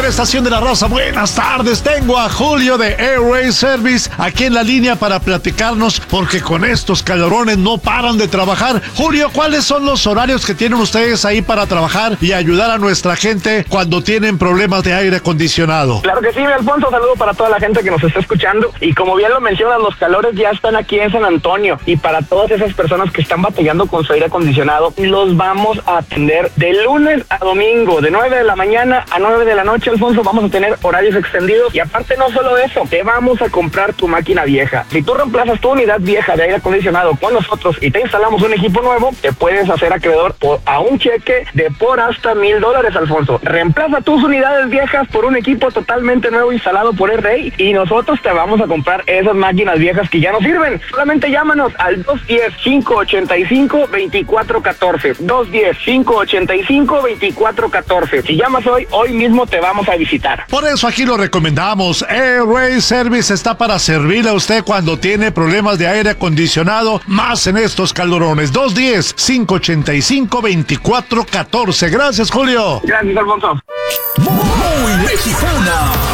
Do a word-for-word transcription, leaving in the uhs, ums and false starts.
mejor estación de la raza. Buenas tardes, tengo a Julio de Airway Service aquí en la línea para platicarnos, porque con estos calorones no paran de trabajar. Julio, ¿cuáles son los horarios que tienen ustedes ahí para trabajar y ayudar a nuestra gente cuando tienen problemas de aire acondicionado? Claro que sí, mi Alfonso, saludo para toda la gente que nos está escuchando, y como bien lo mencionas, los calores ya están aquí en San Antonio, y para todas esas personas que están batallando con su aire acondicionado, los vamos a atender de lunes a domingo, de nueve de la mañana a nueve de la noche, Alfonso. Vamos a tener horarios extendidos, y aparte no solo eso, te vamos a comprar tu máquina vieja. Si tú reemplazas tu unidad vieja de aire acondicionado con nosotros y te instalamos un equipo nuevo, te puedes hacer acreedor por, a un cheque de por hasta mil dólares, Alfonso. Reemplaza tus unidades viejas por un equipo totalmente nuevo instalado por Airway, y nosotros te vamos a comprar esas máquinas viejas que ya no sirven. Solamente llámanos al dos uno cero, cinco ocho cinco, dos cuatro uno cuatro, dos uno cero, cinco ocho cinco, dos cuatro uno cuatro. Si llamas hoy, hoy mismo te vamos a visitar. Por eso aquí lo recomendamos. Airway Service está para servirle a usted cuando tiene problemas de aire acondicionado, más en estos calorones. dos uno cero, cinco ocho cinco, dos cuatro uno cuatro. Gracias, Julio. Gracias, Alfonso. Muy mexicana.